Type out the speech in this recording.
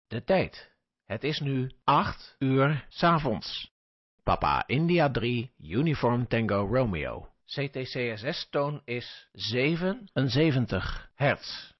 De tijd. Het is nu 8 uur 's avonds. Papa India 3, Uniform Tango Romeo. CTCSS-toon is 77 hertz.